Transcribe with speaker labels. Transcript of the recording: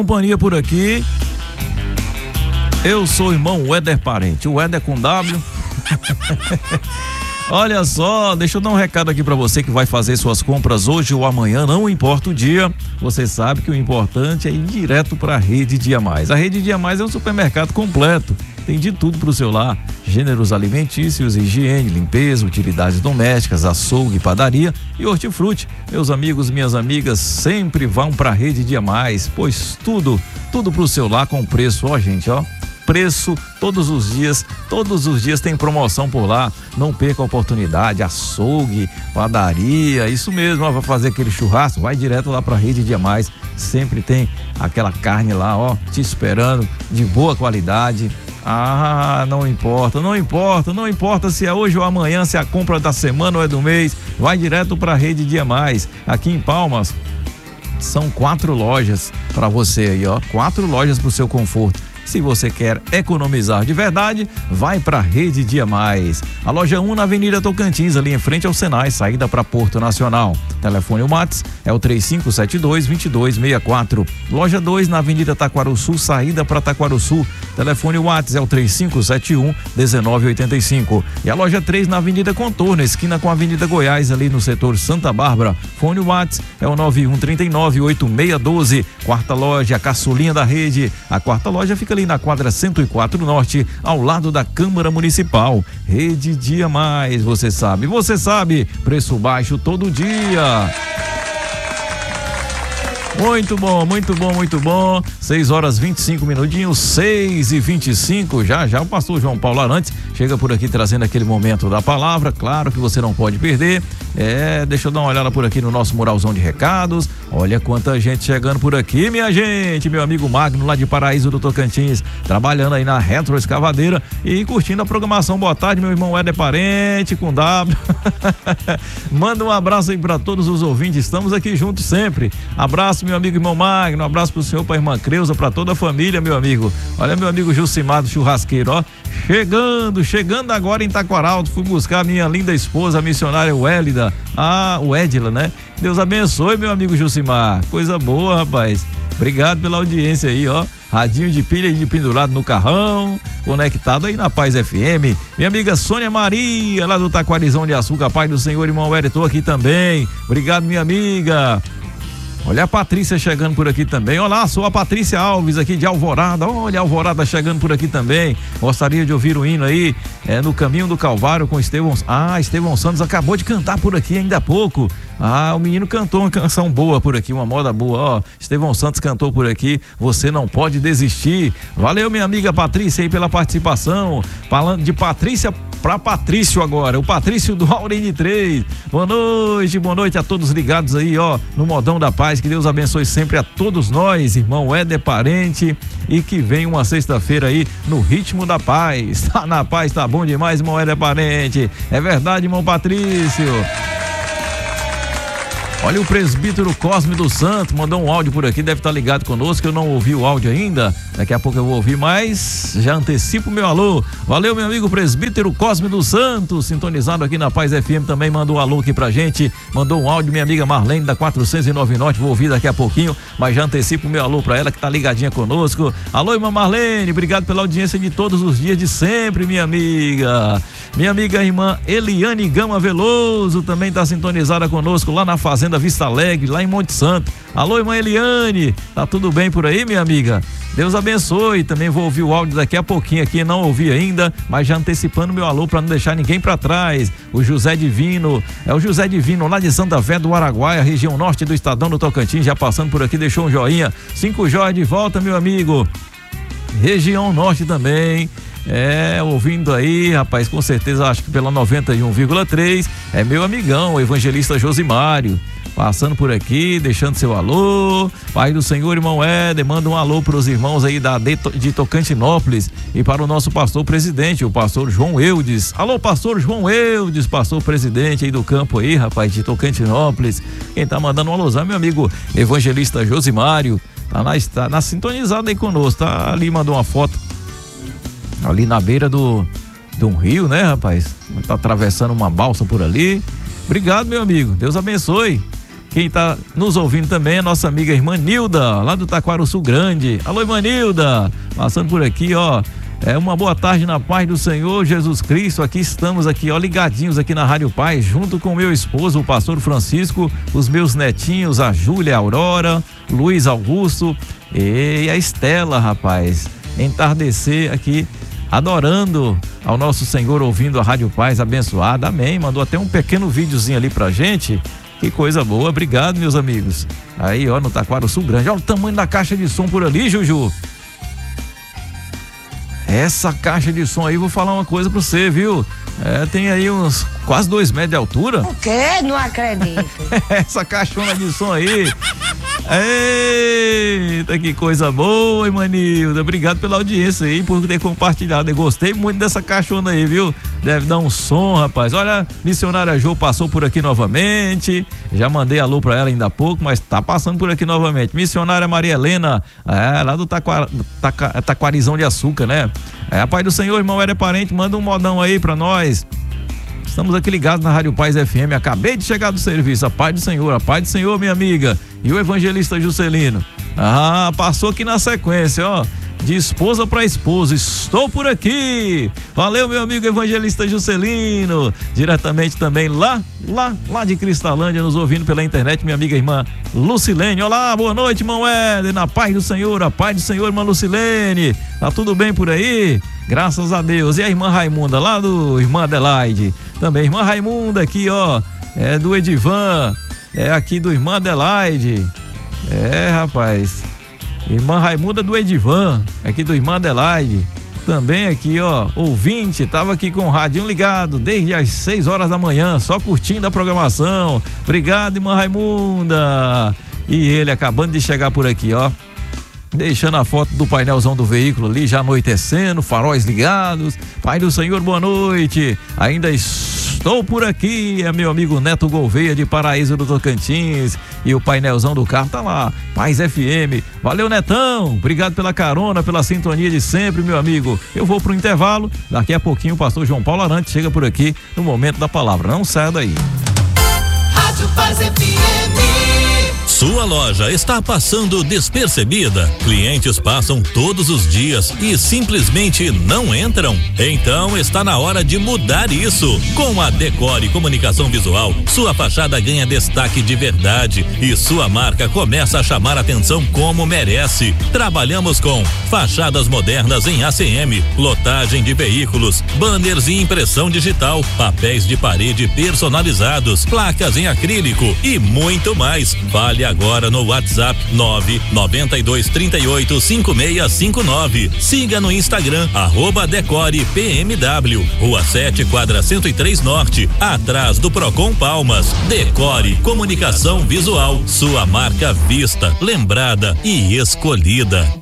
Speaker 1: Companhia por aqui. Eu sou o irmão Éder Parente, o Éder com W. Olha só, deixa eu dar um recado aqui pra você que vai fazer suas compras hoje ou amanhã, não importa o dia. Você sabe que o importante é ir direto pra Rede Dia Mais. A Rede Dia Mais é um supermercado completo. Tem de tudo pro seu lar: gêneros alimentícios, higiene, limpeza, utilidades domésticas, açougue, padaria e hortifruti. Meus amigos, minhas amigas, sempre vão pra Rede Dia Mais, pois tudo pro seu lar com preço, ó gente, ó. Preço todos os dias tem promoção por lá. Não perca a oportunidade. Açougue, padaria, isso mesmo, ó, vai fazer aquele churrasco, vai direto lá pra Rede Dia Mais. Sempre tem aquela carne lá, ó, te esperando, de boa qualidade. Ah, não importa se é hoje ou amanhã, se é a compra da semana ou é do mês, vai direto pra Rede Dia Mais. Aqui em Palmas são 4 lojas para você aí, ó, 4 lojas pro seu conforto. Se você quer economizar de verdade, vai para Rede Dia Mais. A loja 1 na Avenida Tocantins, ali em frente ao Senai, saída para Porto Nacional. Telefone Whats é o 3572-2264. Loja 2 na Avenida Taquaruçu, saída para Taquaruçu. Telefone Whats é o 3571-1985. E a loja 3 na Avenida Contorno, esquina com a Avenida Goiás, ali no setor Santa Bárbara. Fone Whats é o 9139-8612. Quarta loja, a caçulinha da rede. A quarta loja fica ali na quadra 104 Norte, ao lado da Câmara Municipal. Rede Dia Mais, você sabe, preço baixo todo dia. Muito bom. 6h25, 6h25. Já o pastor João Paulo Arantes chega por aqui trazendo aquele momento da palavra. Claro que você não pode perder. Deixa eu dar uma olhada por aqui no nosso muralzão de recados. Olha quanta gente chegando por aqui, minha gente. Meu amigo Magno, lá de Paraíso do Tocantins, trabalhando aí na Retroescavadeira e curtindo a programação. Boa tarde, meu irmão Éder Parente, com W. Manda um abraço aí para todos os ouvintes. Estamos aqui juntos sempre. Abraço, meu amigo irmão Magno, um abraço pro senhor, pra irmã Creuza, pra toda a família, meu amigo. Olha meu amigo Jucimar do churrasqueiro, ó, chegando agora em Taquaralto. Fui buscar a minha linda esposa, a missionária Wélida, o Edila, né? Deus abençoe, meu amigo Jucimar, coisa boa, rapaz. Obrigado pela audiência aí, ó. Radinho de pilha de pendurado no carrão, conectado aí na Paz FM. Minha amiga Sônia Maria, lá do Taquarizão de Açúcar, Pai do Senhor, irmão Hélio, tô aqui também. Obrigado, minha amiga. Olha a Patrícia chegando por aqui também. Olá, sou a Patrícia Alves aqui de Alvorada. Olha a Alvorada chegando por aqui também. Gostaria de ouvir o hino aí, No Caminho do Calvário com Estevão. Estevão Santos acabou de cantar por aqui ainda há pouco. O menino cantou uma canção boa por aqui, uma moda boa, ó. Estevão Santos cantou por aqui. Você não pode desistir. Valeu, minha amiga Patrícia aí pela participação. Falando de Patrícia para Patrício agora, o Patrício do Aurene 3. Boa noite a todos ligados aí, ó, no Modão da Paz. Que Deus abençoe sempre a todos nós, irmão Éder Parente, e que venha uma sexta-feira aí no ritmo da paz. Tá na paz, tá bom demais, irmão Éder Parente. É verdade, irmão Patrício. Olha, o presbítero Cosme dos Santos mandou um áudio por aqui, deve estar ligado conosco. Eu não ouvi o áudio ainda, daqui a pouco eu vou ouvir, mas já antecipo o meu alô. Valeu, meu amigo presbítero Cosme dos Santos, sintonizado aqui na Paz FM, também mandou um alô aqui pra gente, mandou um áudio, minha amiga Marlene da 409 Norte, vou ouvir daqui a pouquinho, mas já antecipo o meu alô pra ela que tá ligadinha conosco. Alô, irmã Marlene, obrigado pela audiência de todos os dias de sempre, minha amiga. Minha amiga irmã Eliane Gama Veloso também tá sintonizada conosco lá na Fazenda Vista Alegre, lá em Monte Santo. Alô, irmã Eliane, tá tudo bem por aí, minha amiga? Deus abençoe. Também vou ouvir o áudio daqui a pouquinho aqui, não ouvi ainda, mas já antecipando meu alô para não deixar ninguém para trás. O José Divino, é o José Divino lá de Santa Fé do Araguaia, região norte do Estadão do Tocantins, já passando por aqui, deixou um joinha. 5 joias de volta, meu amigo. Região norte também. Ouvindo aí, rapaz, com certeza, acho que pela 91,3, é meu amigão, o evangelista Josimário, passando por aqui, deixando seu alô. Pai do Senhor, irmão Éder, manda um alô para os irmãos aí de Tocantinópolis e para o nosso pastor presidente, o pastor João Eudes. Alô, pastor João Eudes, pastor presidente aí do campo aí, rapaz, de Tocantinópolis. Quem tá mandando um alôzão, meu amigo evangelista Josimário, tá na sintonizada aí conosco, tá ali, mandou uma foto ali na beira de um rio, né, rapaz? Tá atravessando uma balsa por ali. Obrigado, meu amigo. Deus abençoe. Quem tá nos ouvindo também é a nossa amiga irmã Nilda, lá do Taquaruçu Grande. Alô, irmã Nilda, passando por aqui, ó. Uma boa tarde na paz do Senhor Jesus Cristo. Aqui estamos aqui, ó, ligadinhos aqui na Rádio Paz, junto com meu esposo, o pastor Francisco, os meus netinhos, a Júlia, a Aurora, Luiz Augusto e a Estela, rapaz. Entardecer aqui, adorando ao nosso Senhor, ouvindo a Rádio Paz abençoada. Amém. Mandou até um pequeno videozinho ali pra gente. Que coisa boa, obrigado, meus amigos. Aí, ó, no Taquaruçu Grande. Olha o tamanho da caixa de som por ali, Juju. Essa caixa de som aí, vou falar uma coisa pra você, viu? Tem aí uns quase 2 metros de altura.
Speaker 2: O quê? Não acredito.
Speaker 1: Essa caixona de som aí. Eita, que coisa boa, irmã Nilda. Obrigado pela audiência aí, por ter compartilhado. Eu gostei muito dessa caixona aí, viu? Deve dar um som, rapaz. Olha, missionária Jo passou por aqui novamente. Já mandei alô pra ela ainda há pouco, mas tá passando por aqui novamente. Missionária Maria Helena, lá do Taquarizão de Açúcar, né? A paz do Senhor, irmão Era Parente, manda um modão aí pra nós. Estamos aqui ligados na Rádio Paz FM. Acabei de chegar do serviço. A paz do Senhor, minha amiga. E o evangelista Juscelino. Passou aqui na sequência, ó. De esposa para esposa, estou por aqui. Valeu, meu amigo evangelista Juscelino. Diretamente também lá de Cristalândia, nos ouvindo pela internet, minha amiga irmã Lucilene. Olá, boa noite, irmão Éder. Na paz do Senhor, a paz do Senhor, irmã Lucilene. Tá tudo bem por aí? Graças a Deus. E a irmã Raimunda, lá do irmã Adelaide. Também, irmã Raimunda aqui, ó. Do Edivan. Aqui do irmã Adelaide. Rapaz. Irmã Raimunda do Edivan, aqui do irmã Adelaide. Também aqui, ó, ouvinte, tava aqui com o radinho ligado desde as 6 horas da manhã, só curtindo a programação. Obrigado, irmã Raimunda. E ele acabando de chegar por aqui, ó. Deixando a foto do painelzão do veículo ali, já anoitecendo, faróis ligados. Pai do Senhor, boa noite. Ainda estou por aqui, meu amigo Neto Gouveia de Paraíso do Tocantins. E o painelzão do carro tá lá, Paz FM. Valeu, Netão. Obrigado pela carona, pela sintonia de sempre, meu amigo. Eu vou pro intervalo. Daqui a pouquinho o pastor João Paulo Arantes chega por aqui no Momento da Palavra. Não saia daí.
Speaker 3: Rádio Paz FM.
Speaker 4: Sua loja está passando despercebida? Clientes passam todos os dias e simplesmente não entram? Então está na hora de mudar isso. Com a Decore Comunicação Visual, sua fachada ganha destaque de verdade e sua marca começa a chamar atenção como merece. Trabalhamos com fachadas modernas em ACM, lotagem de veículos, banners e impressão digital, papéis de parede personalizados, placas em acrílico e muito mais. Fale agora no WhatsApp 992385659. Siga no Instagram @DecorePMW, Rua 7, quadra 103 Norte, atrás do Procon Palmas. Decore Comunicação Visual, sua marca vista, lembrada e escolhida.